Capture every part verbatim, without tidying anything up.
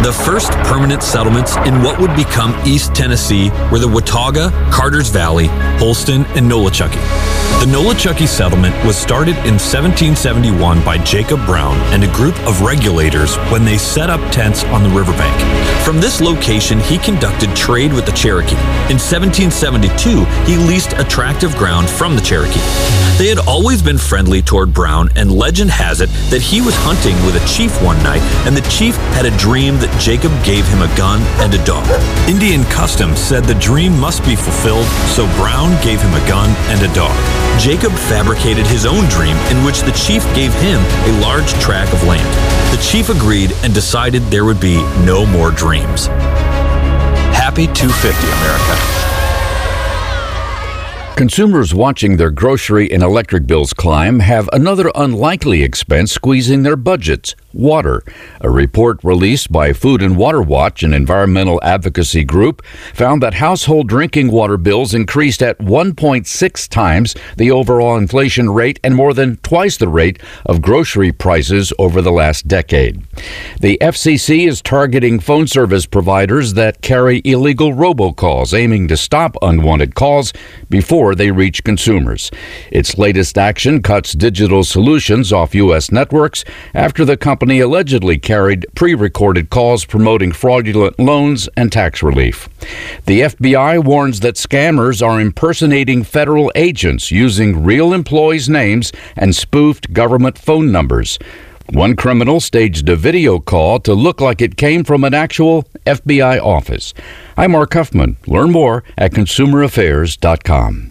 The first permanent settlements in what would become East Tennessee were the Watauga, Carter's Valley, Holston, and Nolichucky. The Nolichucky settlement was started in seventeen seventy-one by Jacob Brown and a group of regulators when they set up tents on the riverbank. From this location, he conducted trade with the Cherokee. In seventeen seventy-two, he leased a tract of ground from the Cherokee. They had always been friendly toward Brown, and legend has it that he was hunting with a chief one night, and the chief had a dream that Jacob gave him a gun and a dog. Indian custom said the dream must be fulfilled, so Brown gave him a gun and a dog. Jacob fabricated his own dream in which the chief gave him a large tract of land. The chief agreed and decided there would be no more dreams. Happy two fifty, America. Consumers watching their grocery and electric bills climb have another unlikely expense squeezing their budgets: water. A report released by Food and Water Watch, an environmental advocacy group, found that household drinking water bills increased at one point six times the overall inflation rate and more than twice the rate of grocery prices over the last decade. The F C C is targeting phone service providers that carry illegal robocalls, aiming to stop unwanted calls before they reach consumers. Its latest action cuts Digital Solutions off U S networks after the company allegedly carried pre-recorded calls promoting fraudulent loans and tax relief. The F B I warns that scammers are impersonating federal agents using real employees' names and spoofed government phone numbers. One criminal staged a video call to look like it came from an actual F B I office. I'm Mark Huffman. Learn more at consumer affairs dot com.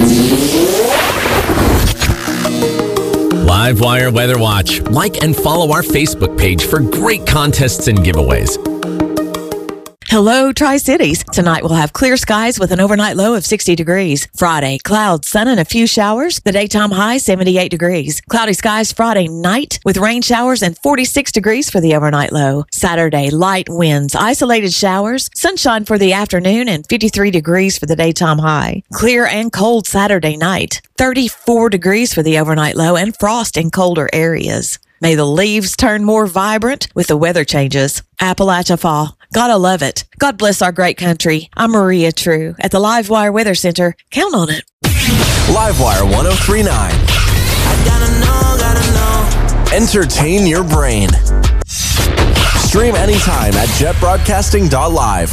Livewire Weather Watch. Like and follow our Facebook page for great contests and giveaways. Hello, Tri-Cities. Tonight we'll have clear skies with an overnight low of sixty degrees. Friday, clouds, sun, and a few showers. The daytime high, seventy-eight degrees. Cloudy skies Friday night with rain showers and forty-six degrees for the overnight low. Saturday, light winds, isolated showers, sunshine for the afternoon, and fifty-three degrees for the daytime high. Clear and cold Saturday night. thirty-four degrees for the overnight low and frost in colder areas. May the leaves turn more vibrant with the weather changes. Appalachia Fall. Gotta love it. God bless our great country. I'm Maria True at the Livewire Weather Center. Count on it. Livewire one oh three point nine. I gotta know, gotta know. Entertain your brain. Stream anytime at jet broadcasting dot live.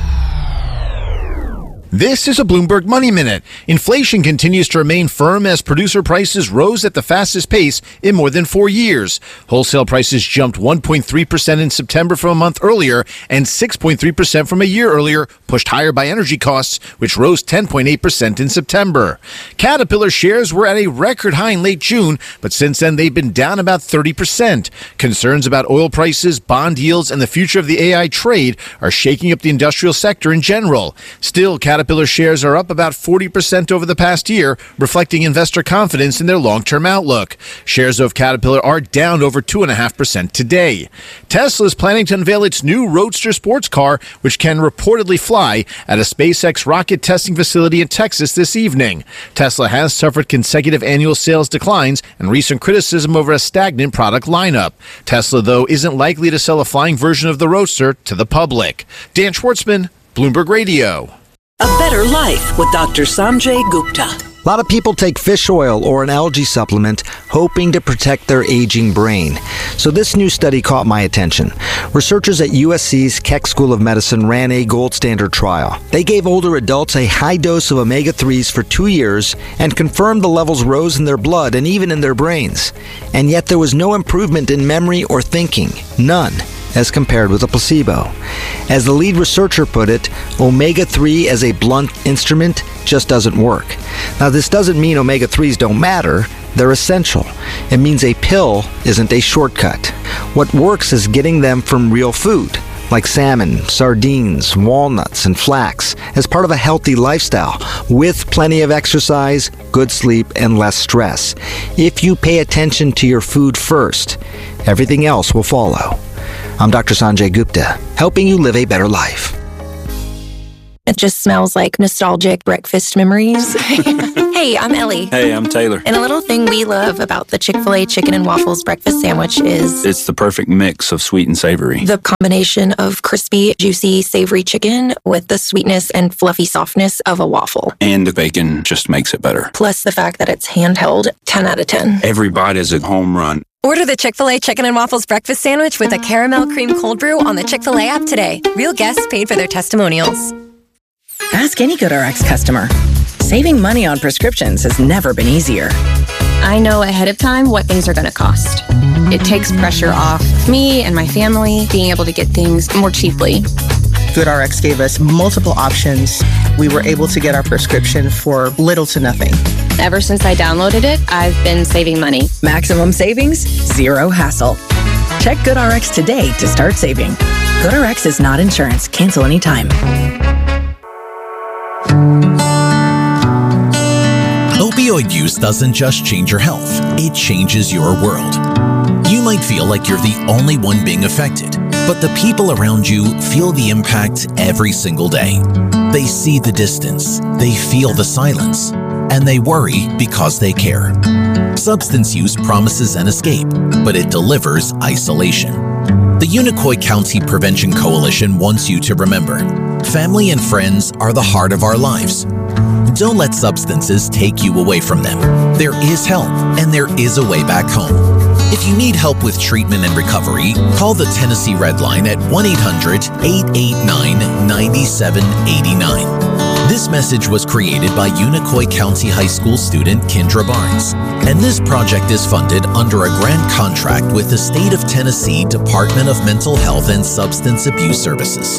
This is a Bloomberg Money Minute. Inflation continues to remain firm as producer prices rose at the fastest pace in more than four years. Wholesale prices jumped one point three percent in September from a month earlier and six point three percent from a year earlier, pushed higher by energy costs, which rose ten point eight percent in September. Caterpillar shares were at a record high in late June, but since then they've been down about thirty percent. Concerns about oil prices, bond yields, and the future of the A I trade are shaking up the industrial sector in general. Still, Caterpillar shares are up about forty percent over the past year, reflecting investor confidence in their long-term outlook. Shares of Caterpillar are down over two point five percent today. Tesla is planning to unveil its new Roadster sports car, which can reportedly fly, at a SpaceX rocket testing facility in Texas this evening. Tesla has suffered consecutive annual sales declines and recent criticism over a stagnant product lineup. Tesla, though, isn't likely to sell a flying version of the Roadster to the public. Dan Schwartzman, Bloomberg Radio. A better life with Doctor Sanjay Gupta. A lot of people take fish oil or an algae supplement hoping to protect their aging brain. So this new study caught my attention. Researchers at U S C's Keck School of Medicine ran a gold standard trial. They gave older adults a high dose of omega threes for two years and confirmed the levels rose in their blood and even in their brains. And yet there was no improvement in memory or thinking. None. As compared with a placebo. As the lead researcher put it, omega three as a blunt instrument just doesn't work. Now, this doesn't mean omega threes don't matter. They're essential. It means a pill isn't a shortcut. What works is getting them from real food, like salmon, sardines, walnuts, and flax, as part of a healthy lifestyle, with plenty of exercise, good sleep, and less stress. If you pay attention to your food first, everything else will follow. I'm Doctor Sanjay Gupta, helping you live a better life. It just smells like nostalgic breakfast memories. Hey, I'm Ellie. Hey, I'm Taylor. And a little thing we love about the Chick-fil-A Chicken and Waffles breakfast sandwich is... It's the perfect mix of sweet and savory. The combination of crispy, juicy, savory chicken with the sweetness and fluffy softness of a waffle. And the bacon just makes it better. Plus the fact that it's handheld, ten out of ten. Every bite is a home run. Order the Chick-fil-A Chicken and Waffles breakfast sandwich with a caramel cream cold brew on the Chick-fil-A app today. Real guests paid for their testimonials. Ask any GoodRx customer. Saving money on prescriptions has never been easier. I know ahead of time what things are going to cost. It takes pressure off me and my family being able to get things more cheaply. GoodRx gave us multiple options. We were able to get our prescription for little to nothing. Ever since I downloaded it, I've been saving money. Maximum savings, zero hassle. Check GoodRx today to start saving. GoodRx is not insurance. Cancel anytime. Opioid use doesn't just change your health, it changes your world. You might feel like you're the only one being affected, but the people around you feel the impact every single day. They see the distance, they feel the silence, and they worry because they care. Substance use promises an escape, but it delivers isolation. The Unicoi County Prevention Coalition wants you to remember, family and friends are the heart of our lives. Don't let substances take you away from them. There is help, and there is a way back home. If you need help with treatment and recovery, call the Tennessee Red Line at one eight hundred, eight eight nine, nine seven eight nine. This message was created by Unicoi County High School student Kendra Barnes, and this project is funded under a grant contract with the State of Tennessee Department of Mental Health and Substance Abuse Services.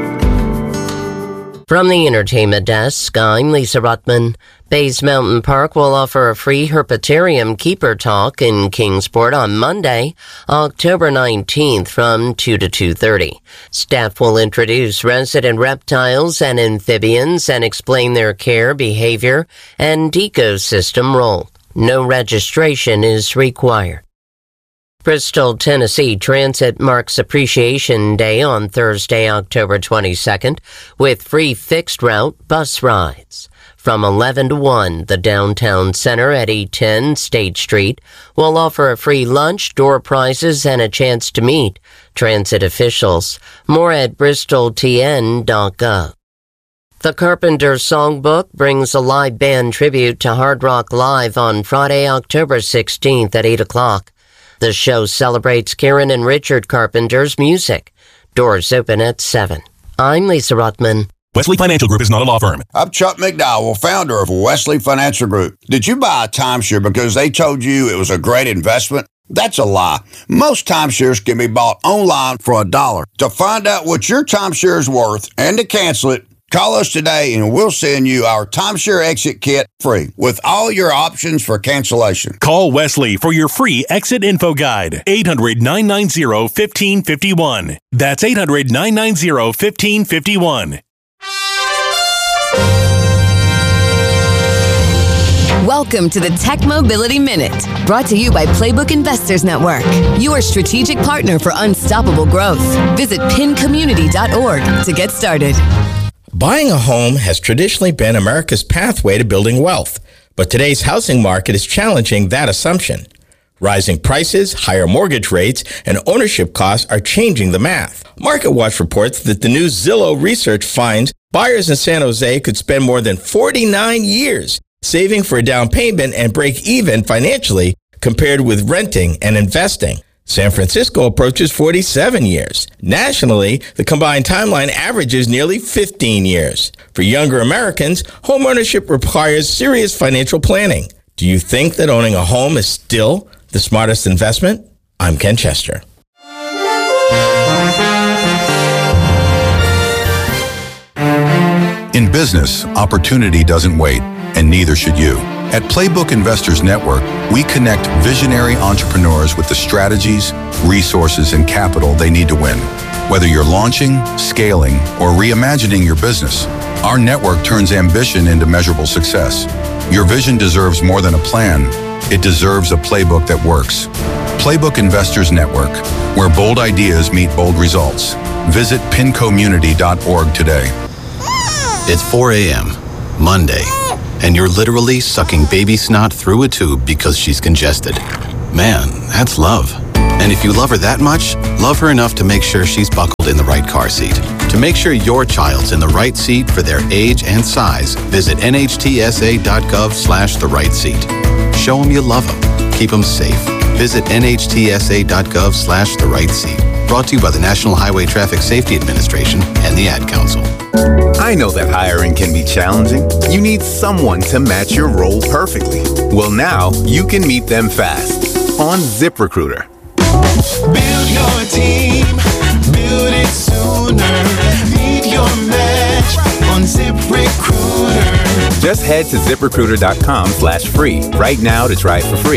From the Entertainment Desk, I'm Lisa Ruttman. Bays Mountain Park will offer a free Herpetarium Keeper Talk in Kingsport on Monday, October nineteenth from two to two thirty. Staff will introduce resident reptiles and amphibians and explain their care, behavior, and ecosystem role. No registration is required. Bristol, Tennessee Transit marks Appreciation Day on Thursday, October twenty-second, with free fixed route bus rides. From eleven to one, the downtown center at eight ten State Street will offer a free lunch, door prizes, and a chance to meet transit officials. More at bristol t n dot gov. The Carpenters Songbook brings a live band tribute to Hard Rock Live on Friday, October sixteenth at eight o'clock. The show celebrates Karen and Richard Carpenter's music. Doors open at seven. I'm Lisa Ruttman. Wesley Financial Group is not a law firm. I'm Chuck McDowell, founder of Wesley Financial Group. Did you buy a timeshare because they told you it was a great investment? That's a lie. Most timeshares can be bought online for a dollar. To find out what your timeshare is worth and to cancel it, call us today and we'll send you our timeshare exit kit free with all your options for cancellation. Call Wesley for your free exit info guide. eight hundred, nine nine zero, one five five one. That's eight hundred, nine nine zero, one five five one. Welcome to the Tech Mobility Minute, brought to you by Playbook Investors Network, your strategic partner for unstoppable growth. Visit pin community dot org to get started. Buying a home has traditionally been America's pathway to building wealth, but today's housing market is challenging that assumption. Rising prices, higher mortgage rates, and ownership costs are changing the math. MarketWatch reports that the new Zillow research finds buyers in San Jose could spend more than forty-nine years saving for a down payment and break even financially compared with renting and investing. San Francisco approaches forty-seven years. Nationally, the combined timeline averages nearly fifteen years. For younger Americans, homeownership requires serious financial planning. Do you think that owning a home is still the smartest investment? I'm Ken Chester. In business, opportunity doesn't wait, and neither should you. At Playbook Investors Network, we connect visionary entrepreneurs with the strategies, resources, and capital they need to win. Whether you're launching, scaling, or reimagining your business, our network turns ambition into measurable success. Your vision deserves more than a plan. It deserves a playbook that works. Playbook Investors Network, where bold ideas meet bold results. Visit pin community dot org today. It's four a.m., Monday, and you're literally sucking baby snot through a tube because she's congested. Man, that's love. And if you love her that much, love her enough to make sure she's buckled in the right car seat. To make sure your child's in the right seat for their age and size, visit nhtsa.gov slash the right seat. Show them you love them. Keep them safe. Visit nhtsa.gov slash the right seat. Brought to you by the National Highway Traffic Safety Administration and the Ad Council. I know that hiring can be challenging. You need someone to match your role perfectly. Well, now you can meet them fast on ZipRecruiter. Build your team, build it sooner. Meet your match on ZipRecruiter. Just head to ZipRecruiter.com slash free right now to try it for free.